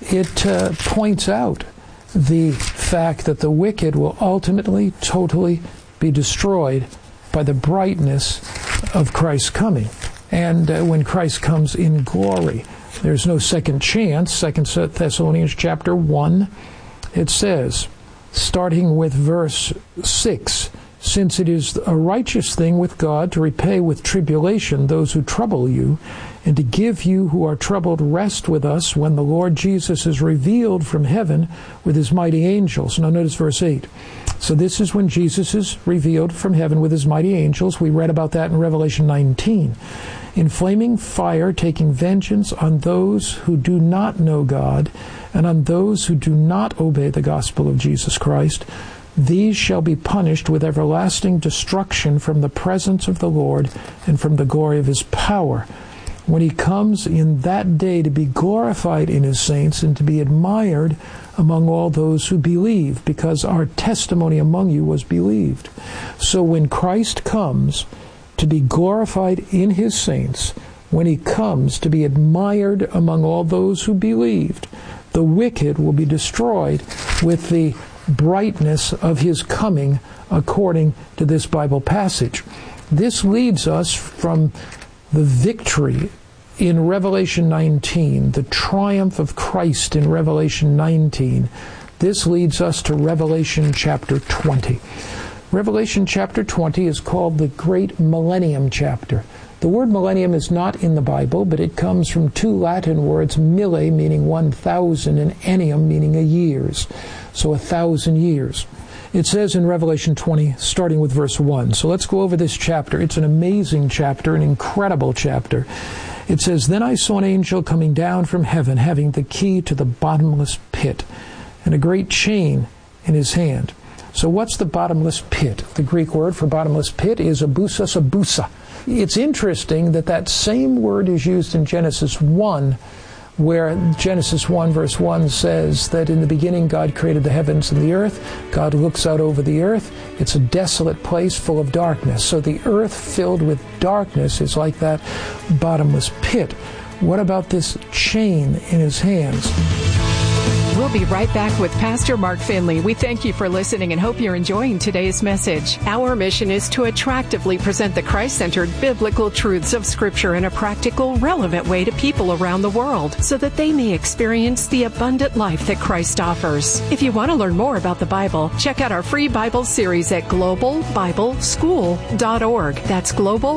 it points out the fact that the wicked will ultimately, totally be destroyed by the brightness of Christ's coming. And when Christ comes in glory, there's no second chance. 2 Thessalonians chapter 1, it says, starting with verse 6, since it is a righteous thing with God to repay with tribulation those who trouble you, and to give you who are troubled rest with us when the Lord Jesus is revealed from heaven with his mighty angels. Now notice verse 8. So this is when Jesus is revealed from heaven with his mighty angels. We read about that in Revelation 19. In flaming fire, taking vengeance on those who do not know God, and on those who do not obey the gospel of Jesus Christ. These shall be punished with everlasting destruction from the presence of the Lord and from the glory of his power, when he comes in that day to be glorified in his saints and to be admired among all those who believe, because our testimony among you was believed. So when Christ comes to be glorified in his saints, when he comes to be admired among all those who believed, the wicked will be destroyed with the brightness of his coming, according to this Bible passage. This leads us from the victory in Revelation 19, the triumph of Christ in Revelation 19. This leads us to Revelation chapter 20. Revelation chapter 20 is called the Great Millennium chapter. The word millennium is not in the Bible, but it comes from two Latin words, mille, meaning 1,000, and ennium, meaning a years. So 1,000 years. It says in Revelation 20, starting with verse 1. So let's go over this chapter. It's an amazing chapter, an incredible chapter. It says, Then I saw an angel coming down from heaven, having the key to the bottomless pit, and a great chain in his hand. So what's the bottomless pit? The Greek word for bottomless pit is abusa. It's interesting that that same word is used in Genesis 1, where Genesis 1 verse 1 says that in the beginning God created the heavens and the earth. God looks out over the earth. It's a desolate place full of darkness. So the earth filled with darkness is like that bottomless pit. What about this chain in his hands? We'll be right back with Pastor Mark Finley. We thank you for listening and hope you're enjoying today's message. Our mission is to attractively present the Christ-centered biblical truths of Scripture in a practical, relevant way to people around the world so that they may experience the abundant life that Christ offers. If you want to learn more about the Bible, check out our free Bible series at globalbibleschool.org. That's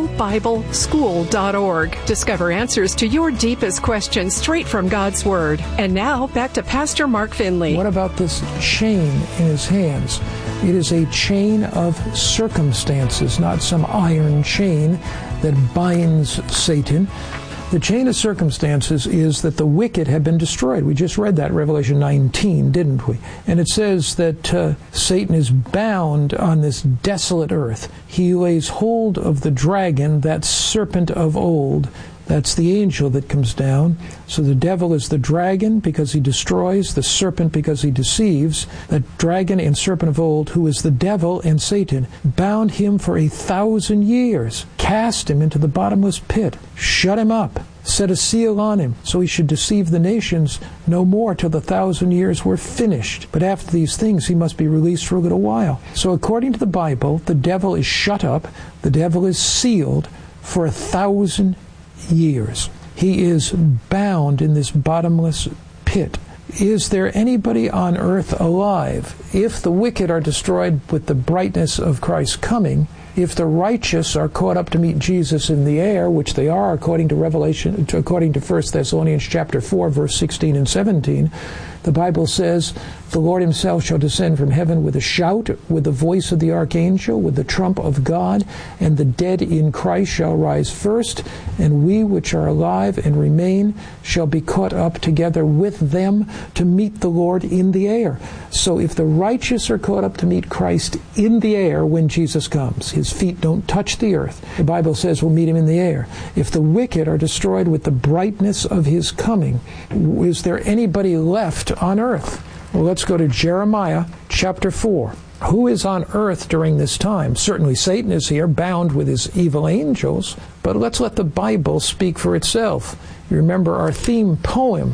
globalbibleschool.org. Discover answers to your deepest questions straight from God's Word. And now, back to Pastor Mark Finley. What about this chain in his hands? It is a chain of circumstances, not some iron chain that binds Satan. The chain of circumstances is that the wicked have been destroyed. We just read that in Revelation 19, didn't we? And it says that Satan is bound on this desolate earth. He lays hold of the dragon, that serpent of old. That's the angel that comes down. So the devil is the dragon because he destroys, the serpent because he deceives. That dragon and serpent of old, who is the devil and Satan, bound him for 1,000 years, cast him into the bottomless pit, shut him up, set a seal on him, so he should deceive the nations no more till the 1,000 years were finished. But after these things, he must be released for a little while. So according to the Bible, the devil is shut up, the devil is sealed for 1,000 years. He is bound in this bottomless pit. Is there anybody on earth alive? If the wicked are destroyed with the brightness of Christ's coming, if the righteous are caught up to meet Jesus in the air, which they are according to 1 Thessalonians chapter 4, verse 16 and 17, the Bible says, the Lord himself shall descend from heaven with a shout, with the voice of the archangel, with the trump of God, and the dead in Christ shall rise first, and we which are alive and remain shall be caught up together with them to meet the Lord in the air. So if the righteous are caught up to meet Christ in the air when Jesus comes, his feet don't touch the earth, the Bible says we'll meet him in the air. If the wicked are destroyed with the brightness of his coming, is there anybody left on earth? Well, let's go to Jeremiah chapter 4. Who is on earth during this time? Certainly Satan is here, bound with his evil angels, but let's let the Bible speak for itself. You remember our theme poem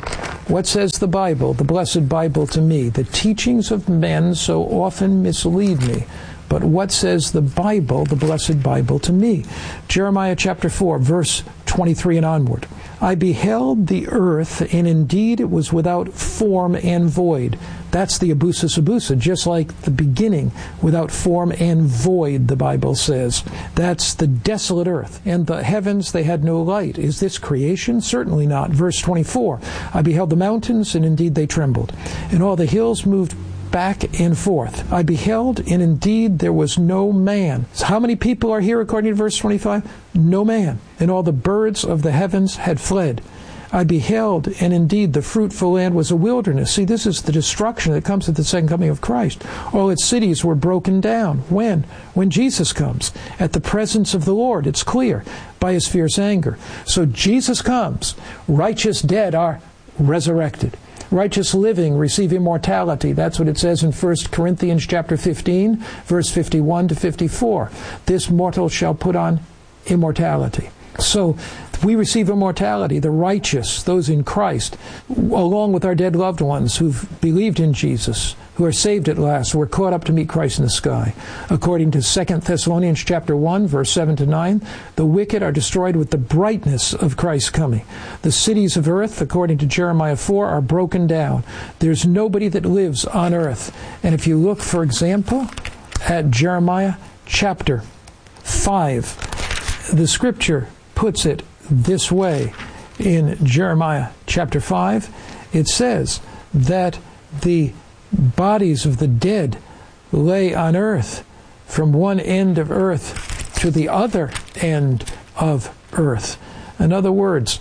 What says the Bible, the blessed Bible, to me? The teachings of men so often mislead me. But what says the Bible, the blessed Bible, to me? Jeremiah chapter 4, verse 23 and onward. I beheld the earth, and indeed it was without form and void. That's the abusa sabusa, just like the beginning, without form and void, the Bible says. That's the desolate earth. And the heavens, they had no light. Is this creation? Certainly not. Verse 24, I beheld the mountains, and indeed they trembled, and all the hills moved back and forth. I beheld, and indeed there was no man. So how many people are here according to verse 25? No man. And all the birds of the heavens had fled. I beheld, and indeed the fruitful land was a wilderness. See, this is the destruction that comes at the second coming of Christ. All its cities were broken down. When? When Jesus comes. At the presence of the Lord. It's clear. By His fierce anger. So Jesus comes. Righteous dead are resurrected. Righteous living receive immortality. That's what it says in 1 Corinthians chapter 15, verse 51 to 54. This mortal shall put on immortality. So we receive immortality, the righteous, those in Christ, along with our dead loved ones who've believed in Jesus, who are saved at last, who are caught up to meet Christ in the sky. According to 2 Thessalonians chapter 1, verse 7 to 9, the wicked are destroyed with the brightness of Christ's coming. The cities of earth, according to Jeremiah 4, are broken down. There's nobody that lives on earth. And if you look, for example, at Jeremiah chapter 5, the Scripture puts it this way. In Jeremiah chapter 5, it says that the bodies of the dead lay on earth from one end of earth to the other end of earth. In other words,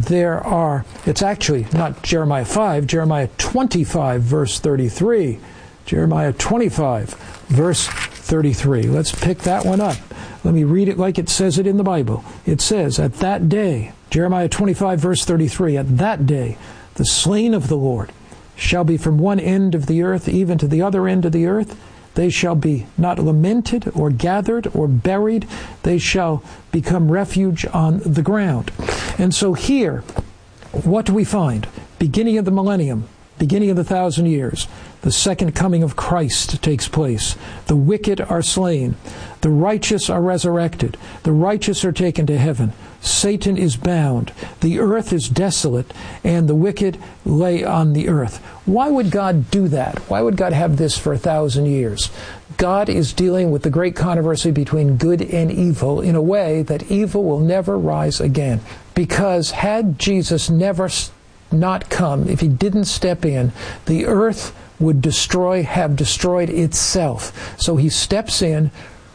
it's actually not Jeremiah 5, Jeremiah 25, verse 33. Jeremiah 25, verse 33. Let's pick that one up. Let me read it like it says it in the Bible. It says, at that day, Jeremiah 25, verse 33, at that day, the slain of the Lord shall be from one end of the earth even to the other end of the earth. They shall be not lamented or gathered or buried. They shall become refuge on the ground. And so here, what do we find? Beginning of the millennium, beginning of the 1,000 years, the second coming of Christ takes place. The wicked are slain. The righteous are resurrected. The righteous are taken to heaven. Satan is bound. The earth is desolate, and the wicked lay on the earth. Why would God do that? Why would God have this for 1,000 years? God is dealing with the great controversy between good and evil in a way that evil will never rise again. Because had Jesus never not come, if He didn't step in, the earth would have destroyed itself. So He steps in,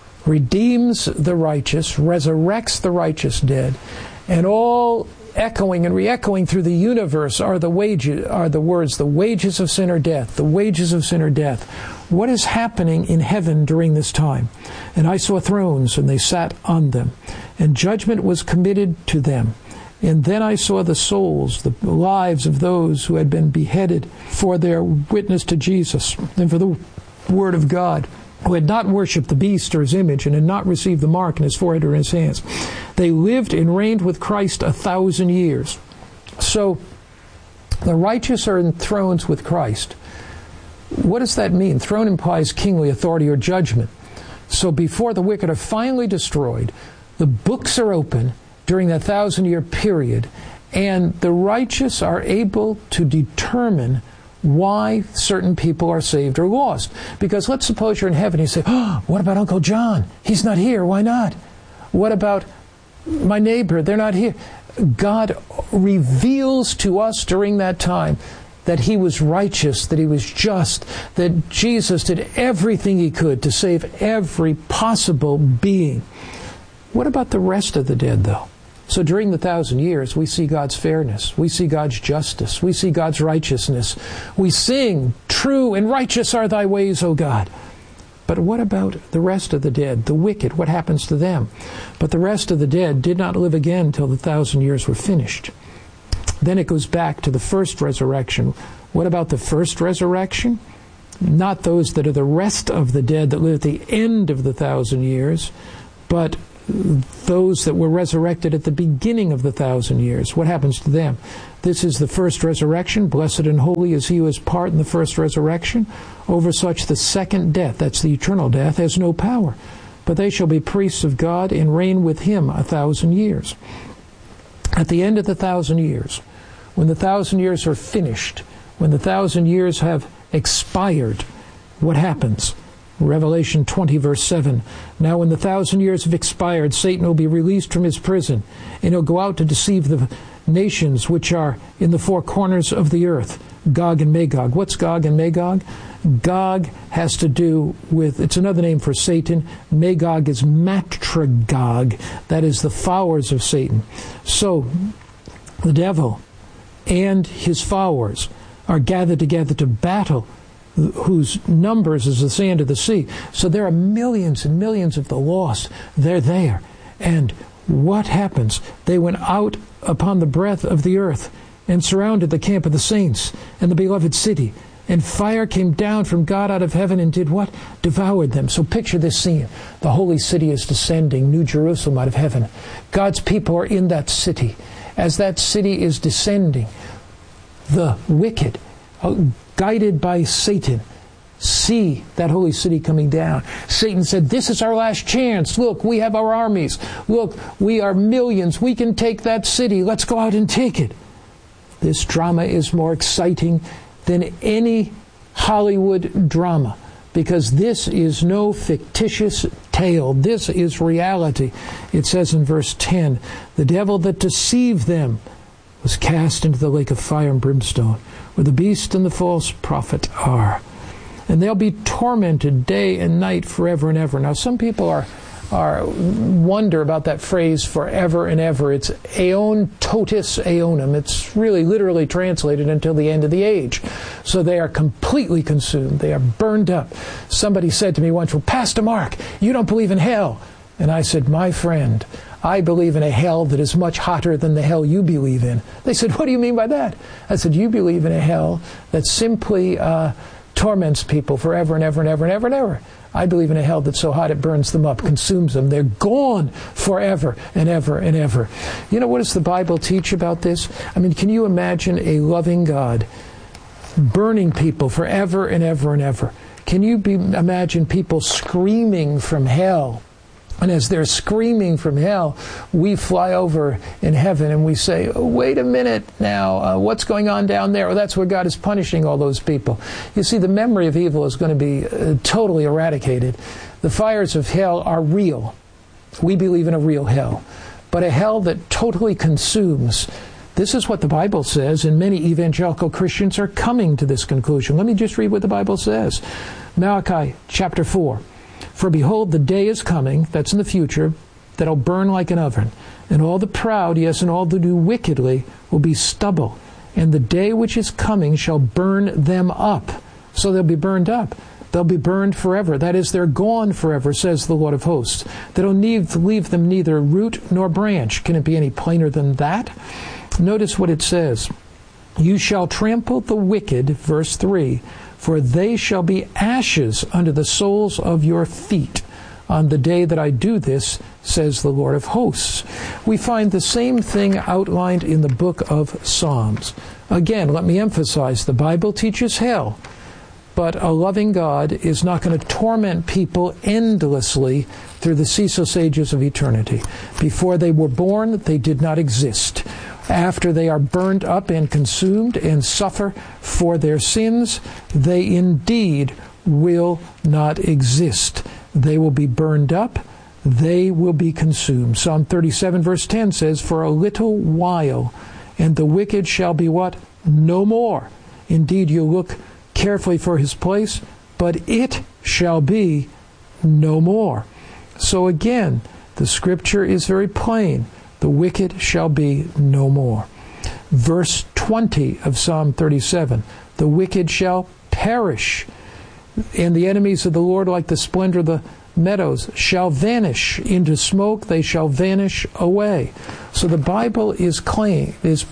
redeems the righteous, resurrects the righteous dead, and all echoing and re-echoing through the universe are the words, the wages of sin are death, the wages of sin are death. What is happening in heaven during this time? And I saw thrones, and they sat on them, and judgment was committed to them. And then I saw the souls, the lives of those who had been beheaded for their witness to Jesus and for the Word of God, who had not worshipped the beast or his image and had not received the mark in his forehead or in his hands. They lived and reigned with Christ 1,000 years. So the righteous are in thrones with Christ. What does that mean? Throne implies kingly authority or judgment. So before the wicked are finally destroyed, the books are open during that 1,000-year period, and the righteous are able to determine why certain people are saved or lost. Because let's suppose you're in heaven and you say, oh, what about Uncle John? He's not here. Why not? What about my neighbor? They're not here. God reveals to us during that time that He was righteous, that He was just, that Jesus did everything He could to save every possible being. What about the rest of the dead, though? So during the 1,000 years, we see God's fairness. We see God's justice. We see God's righteousness. We sing, true and righteous are thy ways, O God. But what about the rest of the dead, the wicked? What happens to them? But the rest of the dead did not live again until the 1,000 years were finished. Then it goes back to the first resurrection. What about the first resurrection? Not those that are the rest of the dead that live at the end of the 1,000 years, but those that were resurrected at the beginning of the 1,000 years. What happens to them? This is the first resurrection. Blessed and holy is he who has part in the first resurrection. Over such the second death, that's the eternal death, has no power. But they shall be priests of God and reign with him 1,000 years. At the end of the 1,000 years, when the 1,000 years are finished, when the 1,000 years have expired, what happens? Revelation 20, verse 7. Now when the 1,000 years have expired, Satan will be released from his prison, and he'll go out to deceive the nations which are in the four corners of the earth, Gog and Magog. What's Gog and Magog? Gog has to do with, it's another name for Satan. Magog is Matragog. That is the followers of Satan. So the devil and his followers are gathered together to battle, whose numbers is the sand of the sea. So there are millions and millions of the lost. They're there. And what happens? They went out upon the breadth of the earth and surrounded the camp of the saints and the beloved city. And fire came down from God out of heaven and did what? Devoured them. So picture this scene. The holy city is descending, New Jerusalem out of heaven. God's people are in that city. As that city is descending, the wicked, guided by Satan, see that holy city coming down. Satan said, this is our last chance. Look, we have our armies. Look, we are millions. We can take that city. Let's go out and take it. This drama is more exciting than any Hollywood drama, because this is no fictitious tale. This is reality. It says in verse 10, the devil that deceived them was cast into the lake of fire and brimstone, where the beast and the false prophet are. And they'll be tormented day and night forever and ever. Now, some people are wonder about that phrase, forever and ever. It's aeon totus aeonum. It's really literally translated until the end of the age. So they are completely consumed. They are burned up. Somebody said to me once, well, Pastor Mark, you don't believe in hell. And I said, my friend, I believe in a hell that is much hotter than the hell you believe in. They said, what do you mean by that? I said, you believe in a hell that simply torments people forever and ever and ever and ever and ever. I believe in a hell that's so hot it burns them up, consumes them. They're gone forever and ever and ever. You know, what does the Bible teach about this? I mean, can you imagine a loving God burning people forever and ever and ever? Can you imagine people screaming from hell? And as they're screaming from hell, we fly over in heaven and we say, oh, wait a minute now, what's going on down there? Oh, that's where God is punishing all those people. You see, the memory of evil is going to be totally eradicated. The fires of hell are real. We believe in a real hell. But a hell that totally consumes. This is what the Bible says, and many evangelical Christians are coming to this conclusion. Let me just read what the Bible says. Malachi chapter 4. For behold, the day is coming, that's in the future, that'll burn like an oven. And all the proud, yes, and all that do wickedly, will be stubble. And the day which is coming shall burn them up. So they'll be burned up. They'll be burned forever. That is, they're gone forever, says the Lord of hosts. That'll leave them neither root nor branch. Can it be any plainer than that? Notice what it says. You shall trample the wicked, verse 3, for they shall be ashes under the soles of your feet on the day that I do this, says the Lord of hosts. We find the same thing outlined in the book of Psalms. Again, let me emphasize, the Bible teaches hell, but a loving God is not going to torment people endlessly through the ceaseless ages of eternity. Before they were born, they did not exist. After they are burned up and consumed and suffer for their sins, they indeed will not exist. They will be burned up. They will be consumed. Psalm 37 verse 10 says, for a little while, and the wicked shall be what? No more. Indeed, you look carefully for his place, but it shall be no more. So again, the scripture is very plain. The wicked shall be no more. Verse 20 of Psalm 37, the wicked shall perish, and the enemies of the Lord, like the splendor of the meadows, shall vanish into smoke. They shall vanish away. So the Bible is plain.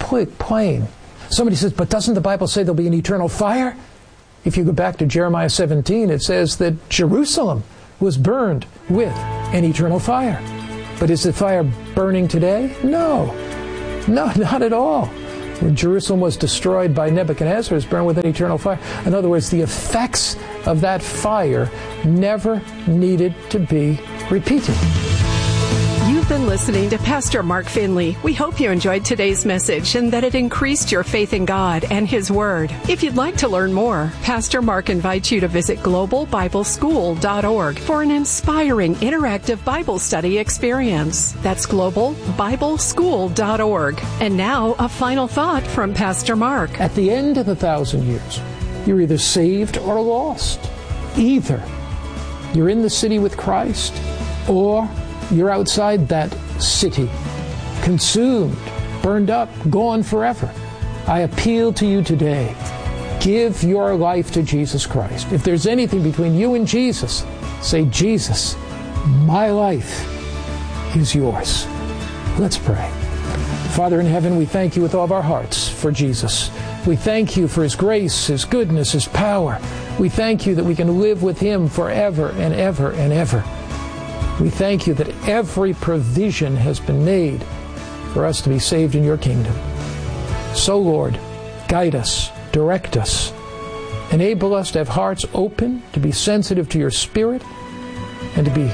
Somebody says, but doesn't the Bible say there'll be an eternal fire? If you go back to Jeremiah 17, it says that Jerusalem was burned with an eternal fire. But is the fire burning today? No, not at all. When Jerusalem was destroyed by Nebuchadnezzar, it was burned with an eternal fire. In other words, the effects of that fire never needed to be repeated. You've been listening to Pastor Mark Finley. We hope you enjoyed today's message and that it increased your faith in God and His Word. If you'd like to learn more, Pastor Mark invites you to visit globalbibleschool.org for an inspiring interactive Bible study experience. That's globalbibleschool.org. And now, a final thought from Pastor Mark. At the end of 1,000 years, you're either saved or lost. Either you're in the city with Christ, or you're outside that city, consumed, burned up, gone forever. I appeal to you today. Give your life to Jesus Christ. If there's anything between you and Jesus, say, Jesus, my life is yours. Let's pray. Father in heaven, we thank you with all of our hearts for Jesus. We thank you for His grace, His goodness, His power. We thank you that we can live with Him forever and ever and ever. We thank you that every provision has been made for us to be saved in your kingdom. So, Lord, guide us, direct us, enable us to have hearts open, to be sensitive to your Spirit, and to be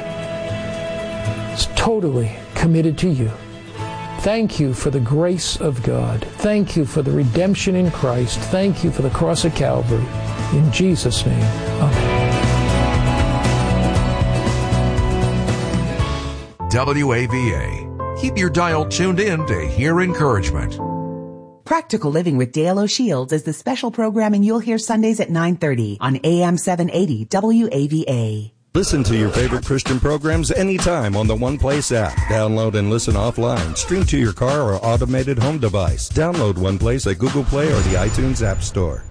totally committed to you. Thank you for the grace of God. Thank you for the redemption in Christ. Thank you for the cross of Calvary. In Jesus' name, amen. WAVA. Keep your dial tuned in to hear encouragement. Practical Living with Dale O'Shields is the special programming you'll hear Sundays at 9:30 on AM 780 WAVA. Listen to your favorite Christian programs anytime on the One Place app. Download and listen offline. Stream to your car or automated home device. Download One Place at Google Play or the iTunes App Store.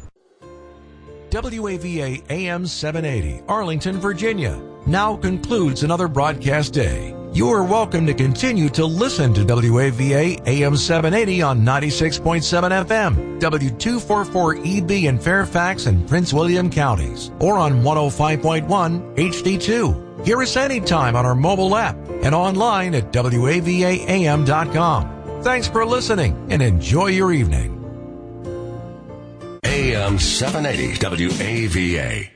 WAVA AM 780, Arlington, Virginia, now concludes another broadcast day. You are welcome to continue to listen to WAVA AM 780 on 96.7 FM, W244EB in Fairfax and Prince William counties, or on 105.1 HD2. Hear us anytime on our mobile app and online at WAVAAM.com. Thanks for listening and enjoy your evening. AM 780 WAVA.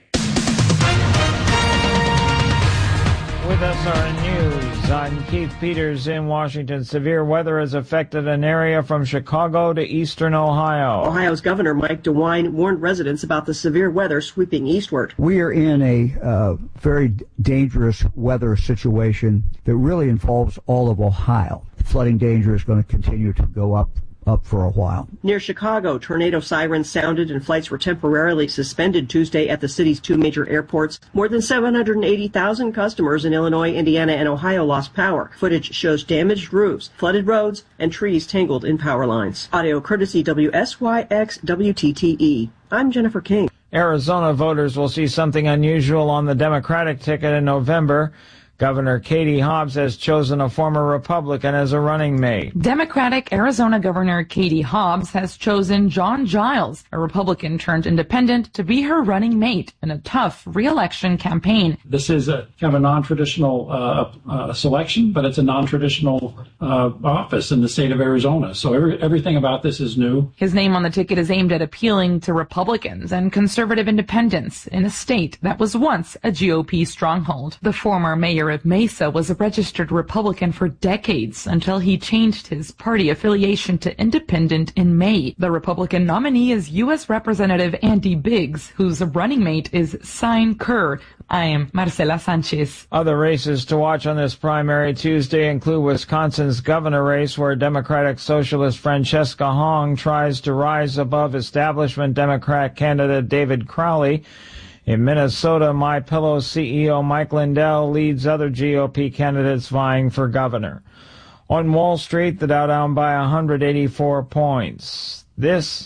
With SRN News, I'm Keith Peters in Washington. Severe weather has affected an area from Chicago to eastern Ohio. Ohio's Governor Mike DeWine warned residents about the severe weather sweeping eastward. We are in a very dangerous weather situation that really involves all of Ohio. Flooding danger is going to continue to go up for a while. Near Chicago, tornado sirens sounded and flights were temporarily suspended Tuesday at the city's two major airports. More than 780,000 customers in Illinois, Indiana, and Ohio lost power. Footage shows damaged roofs, flooded roads, and trees tangled in power lines. Audio courtesy WSYX WTTE. I'm Jennifer King. Arizona voters will see something unusual on the Democratic ticket in November. Governor Katie Hobbs has chosen a former Republican as a running mate. Democratic Arizona Governor Katie Hobbs has chosen John Giles, a Republican turned independent, to be her running mate in a tough re-election campaign. This is a kind of a non-traditional selection, but it's a non-traditional office in the state of Arizona. So everything about this is new. His name on the ticket is aimed at appealing to Republicans and conservative independents in a state that was once a GOP stronghold. The former mayor of Mesa was a registered Republican for decades until he changed his party affiliation to independent in May. The Republican nominee is U.S. Representative Andy Biggs, whose running mate is Sine Kerr. I am Marcela Sanchez. Other races to watch on this primary Tuesday include Wisconsin's governor race, where Democratic Socialist Francesca Hong tries to rise above establishment Democrat candidate David Crowley. In Minnesota, MyPillow CEO Mike Lindell leads other GOP candidates vying for governor. On Wall Street, the Dow down by 184 points. This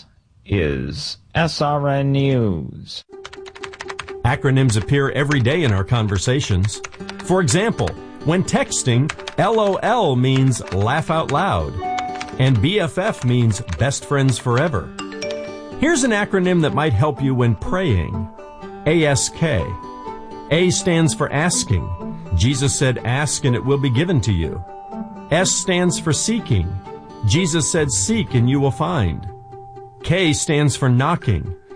is SRN News. Acronyms appear every day in our conversations. For example, when texting, LOL means laugh out loud, and BFF means best friends forever. Here's an acronym that might help you when praying. ASK. A stands for asking. Jesus said, ask and it will be given to you. S stands for seeking. Jesus said, "Seek and you will find." K stands for knocking.